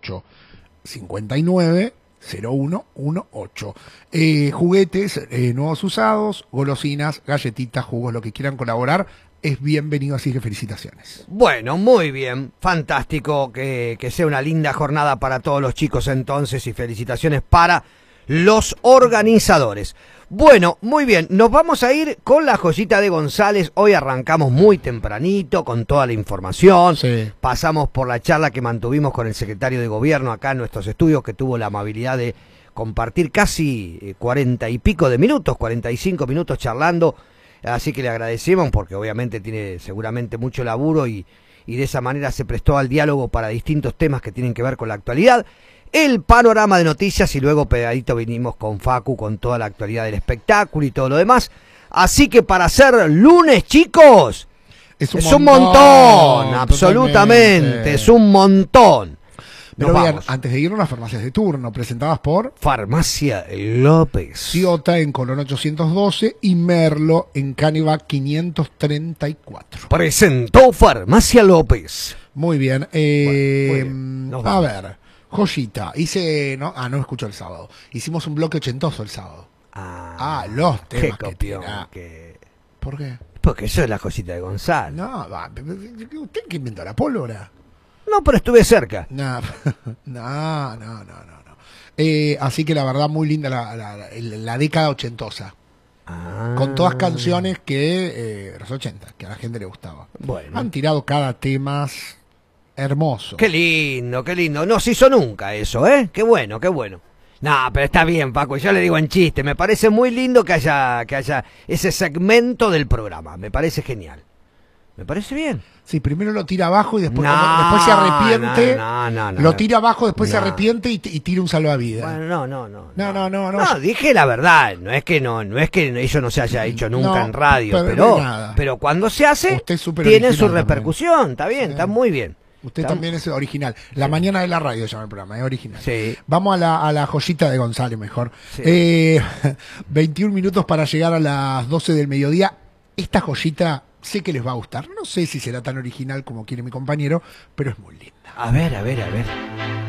08 59 0118. Juguetes nuevos usados, golosinas, galletitas, jugos, lo que quieran colaborar, es bienvenido, así que felicitaciones. Bueno, muy bien, fantástico, que sea una linda jornada para todos los chicos entonces y felicitaciones para los organizadores. Bueno, muy bien, nos vamos a ir con la joyita de González. Hoy arrancamos muy tempranito con toda la información. Sí. Pasamos por la charla que mantuvimos con el secretario de Gobierno acá en nuestros estudios, que tuvo la amabilidad de compartir casi 40 y pico de minutos, 45 minutos charlando. Así que le agradecemos porque obviamente tiene seguramente mucho laburo y de esa manera se prestó al diálogo para distintos temas que tienen que ver con la actualidad. El panorama de noticias y luego pegadito vinimos con Facu con toda la actualidad del espectáculo y todo lo demás. Así que para ser lunes, chicos, es un montón, absolutamente, totalmente. es un montón. Pero Nos bien, vamos. antes de ir a las farmacias de turno, presentadas por Farmacia López. Ciota en Colón 812 y Merlo en Cániva 534. Presentó Farmacia López. Muy bien. Bueno, muy bien. Nos A vamos. ver, joyita. No escucho el sábado. Hicimos un bloque ochentoso el sábado. Los qué temas que copión. tira. ¿Por qué? Porque eso es la cosita de Gonzalo. No, ¿usted que inventó la pólvora? No, pero estuve cerca. No. Así que la verdad, muy linda la década ochentosa. Con todas canciones que los 80, que a la gente le gustaba. Bueno. Han tirado cada tema hermoso. Qué lindo, qué lindo. No se hizo nunca eso, ¿eh? Qué bueno, qué bueno. No, pero está bien, Paco, yo le digo en chiste. Me parece muy lindo que haya ese segmento del programa. Me parece genial. Me parece bien. Sí, primero lo tira abajo y después, No, después se arrepiente. no. Lo tira abajo, después se No. arrepiente y tira un salvavidas. Bueno, no. No. Dije la verdad. No es que eso no se haya hecho nunca No, en radio, pero nada. pero cuando se hace, Usted es súper tiene original su repercusión. Está bien, Sí. está muy bien. Usted Está- también es original. La mañana de la radio se llama el programa, es original. Sí. Vamos a la joyita de González mejor. Sí. 21 minutos para llegar a las 12 del mediodía. Esta joyita sé que les va a gustar. No sé si será tan original como quiere mi compañero, pero es muy linda. A ver.